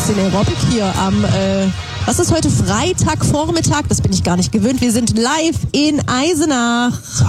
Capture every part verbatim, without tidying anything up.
bisschen Aerobic hier am, äh, was ist heute, Freitagvormittag? Das bin ich gar nicht gewöhnt. Wir sind live in Eisenach. So.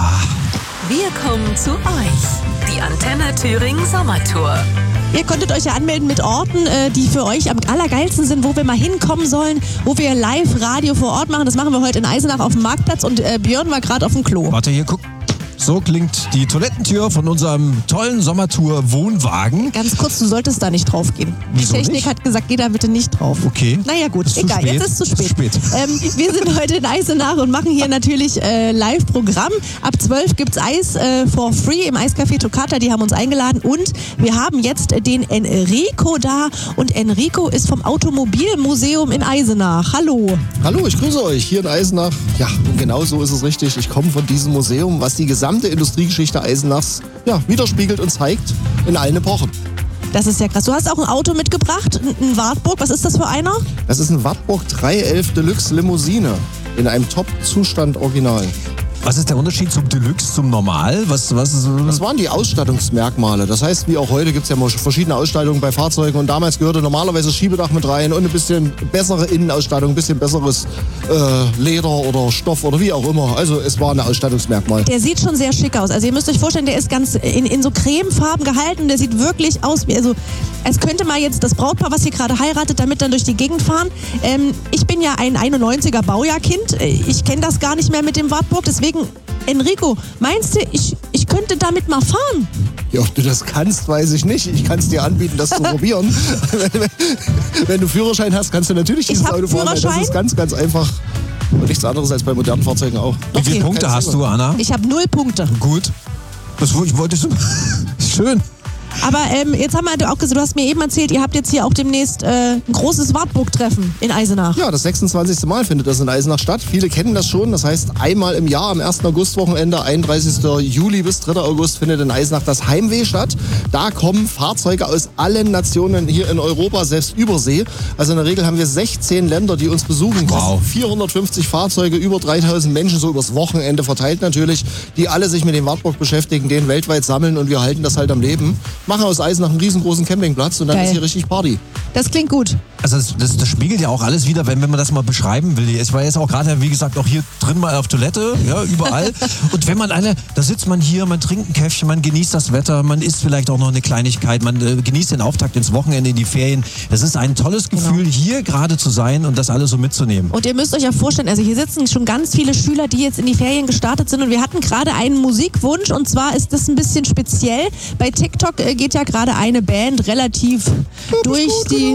Wir kommen zu euch. Die Antenne Thüringen Sommertour. Ihr konntet euch ja anmelden mit Orten, äh, die für euch am allergeilsten sind, wo wir mal hinkommen sollen, wo wir Live-Radio vor Ort machen. Das machen wir heute in Eisenach auf dem Marktplatz und äh, Björn war gerade auf dem Klo. Warte, hier, guck. So klingt die Toilettentür von unserem tollen Sommertour-Wohnwagen. Ganz kurz, du solltest da nicht drauf gehen. Wieso Die Technik nicht? hat gesagt, geh da bitte nicht drauf. Okay. Naja gut, Ist zu egal, spät. jetzt ist es zu spät. Ist zu spät. Ähm, wir sind heute in Eisenach und machen hier natürlich äh, Live-Programm. Ab zwölf gibt's Eis äh, for free im Eiscafé Toccata, die haben uns eingeladen. Und wir haben jetzt den Enrico da. Und Enrico ist vom Automobilmuseum in Eisenach. Hallo. Hallo, ich grüße euch hier in Eisenach. Ja, und genau so ist es richtig. Ich komme von diesem Museum, was die gesamte Industriegeschichte Eisenachs ja, widerspiegelt und zeigt in allen Epochen. Das ist ja krass. Du hast auch ein Auto mitgebracht, ein Wartburg. Was ist das für einer? Das ist ein Wartburg drei elf Deluxe Limousine in einem Top-Zustand original. Was ist der Unterschied zum Deluxe, zum Normal? Was, was ist, Das waren die Ausstattungsmerkmale. Das heißt, wie auch heute gibt es ja verschiedene Ausstattungen bei Fahrzeugen und damals gehörte normalerweise das Schiebedach mit rein und ein bisschen bessere Innenausstattung, ein bisschen besseres äh, Leder oder Stoff oder wie auch immer. Also es war ein Ausstattungsmerkmal. Der sieht schon sehr schick aus. Also ihr müsst euch vorstellen, der ist ganz in, in so cremefarben gehalten. Der sieht wirklich aus wie, also als könnte mal jetzt das Brautpaar, was hier gerade heiratet, damit dann durch die Gegend fahren. Ähm, ich bin ja ein einundneunziger Baujahrkind. Ich kenne das gar nicht mehr mit dem Wartburg. Deswegen, Enrico, meinst du, ich, ich könnte damit mal fahren? Ja, ob du das kannst, weiß ich nicht. Ich kann es dir anbieten, das zu probieren. wenn, wenn du Führerschein hast, kannst du natürlich dieses hab Auto fahren. weil Das Führerschein. ist ganz, ganz einfach. Und nichts anderes als bei modernen Fahrzeugen auch. Wie viele Okay. Punkte hast du, Anna? Ich habe null Punkte. Gut. Das wo- ich wollte so. Schön. Aber ähm, jetzt haben wir auch gesagt, du hast mir eben erzählt, ihr habt jetzt hier auch demnächst äh, ein großes Wartburg-Treffen in Eisenach. Ja, das sechsundzwanzigste Mal findet das in Eisenach statt. Viele kennen das schon. Das heißt, einmal im Jahr am ersten August-Wochenende, einunddreißigsten Juli bis dritten August, findet in Eisenach das Heimweh statt. Da kommen Fahrzeuge aus allen Nationen hier in Europa, selbst über See. Also in der Regel haben wir sechzehn Länder, die uns besuchen. Wow. vierhundertfünfzig Fahrzeuge, über dreitausend Menschen, so übers Wochenende verteilt natürlich, die alle sich mit dem Wartburg beschäftigen, den weltweit sammeln und wir halten das halt am Leben. Machen aus Eisenach einen riesengroßen Campingplatz und dann Geil. ist hier richtig Party. Das klingt gut. Also das, das, das spiegelt ja auch alles wieder, wenn, wenn man das mal beschreiben will. Ich war jetzt auch gerade, wie gesagt, auch hier drin mal auf Toilette, ja, überall. Und wenn man eine, da sitzt man hier, man trinkt ein Käffchen, man genießt das Wetter, man isst vielleicht auch noch eine Kleinigkeit, man äh, genießt den Auftakt ins Wochenende, in die Ferien. Das ist ein tolles Gefühl, hier gerade zu sein und das alles so mitzunehmen. Und ihr müsst euch ja vorstellen, also hier sitzen schon ganz viele Schüler, die jetzt in die Ferien gestartet sind und wir hatten gerade einen Musikwunsch und zwar ist das ein bisschen speziell. Bei TikTok äh, geht ja gerade eine Band relativ durch die,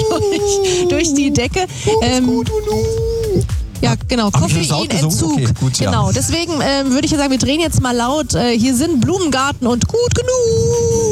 durch, durch die Decke. Ähm, ja, genau, Hab ich das laut gesungen? Koffeinentzug. Okay, gut, ja. Genau, deswegen ähm, würde ich ja sagen, wir drehen jetzt mal laut. Äh, hier sind Blumengarten und gut genug.